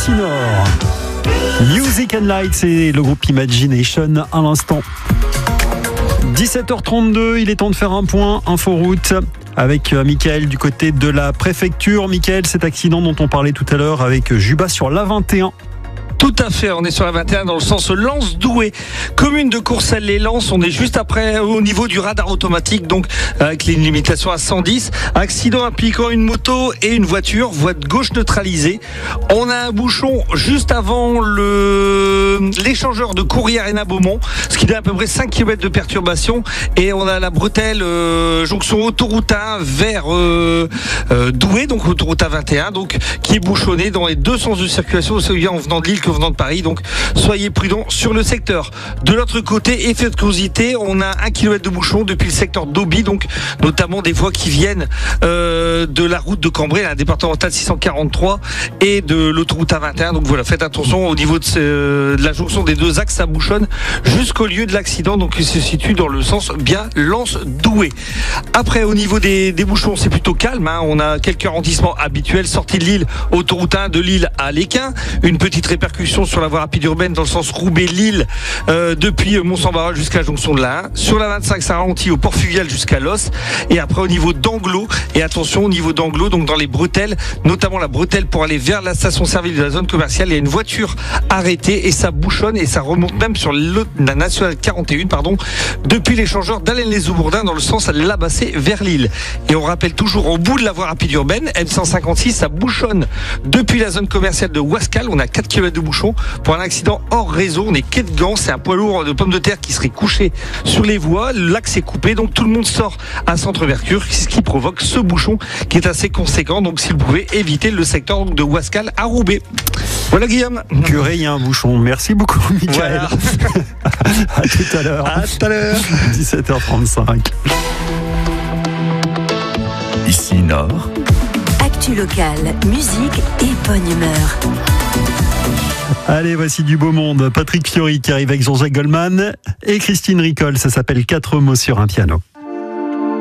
Ici Nord. Music and Light, c'est le groupe Imagination à l'instant. 17h32, il est temps de faire un point inforoute avec Mickaël du côté de la préfecture. Mickaël, cet accident dont on parlait tout à l'heure avec Juba sur l'A21. Tout à fait, on est sur la 21 dans le sens Lens-Douai, commune de Courcelles-les-Lens. On est juste après au niveau du radar automatique, donc avec les limitations à 110. Accident impliquant une moto et une voiture, voie de gauche neutralisée. On a un bouchon juste avant l'échangeur de courrier Arena Beaumont, ce qui donne à peu près 5 km de perturbation. Et on a la bretelle jonction autoroute 1 vers Douai, donc autoroute A21, donc qui est bouchonnée dans les deux sens de circulation, aussi bien en venant de Lille que venant de Paris, donc soyez prudents sur le secteur. De l'autre côté, effet de curiosité, on a 1 km de bouchon depuis le secteur d'Auby, donc notamment des voies qui viennent de la route de Cambrai, la départementale 643 et de l'autoroute A21. Donc voilà, faites attention au niveau de la jonction des deux axes, ça bouchonne jusqu'au lieu de l'accident, donc il se situe dans le sens bien Lens-Douai. Après, au niveau des bouchons, c'est plutôt calme, hein. On a quelques ralentissements habituels, sortie de Lille, autoroute 1 de Lille à Léquin, une petite répercussion sur la voie rapide urbaine dans le sens Roubaix-Lille depuis Mont-Saint-Barral jusqu'à la jonction de la 1. Sur la 25, ça ralentit au port fluvial jusqu'à Los. Et après au niveau d'Anglo, et attention au niveau d'Anglo, donc dans les bretelles, notamment la bretelle pour aller vers la station-service de la zone commerciale, il y a une voiture arrêtée et ça bouchonne et ça remonte même sur la nationale 41, depuis l'échangeur d'Allen-les-Aubourdins dans le sens Labassé vers Lille. Et on rappelle toujours au bout de la voie rapide urbaine, M156, ça bouchonne depuis la zone commerciale de Wascal. On a 4 km de bouchon pour un accident hors réseau. On est quai de Gand, c'est un poids lourd de pommes de terre qui serait couché sur les voies. L'axe est coupé, donc tout le monde sort à Centre-Mercure, ce qui provoque ce bouchon qui est assez conséquent. Donc s'il pouvait éviter le secteur de Wascal à Roubaix. Voilà Guillaume. Curé, il y a un bouchon. Merci beaucoup Mickaël. Voilà. À tout à l'heure. À tout à l'heure. 17h35. Ici Nord. Actu locale, musique et bonne humeur. Allez, voici du beau monde. Patrick Fiori qui arrive avec Jean-Jacques Goldman et Christine Ricol. Ça s'appelle 4 mots sur un piano.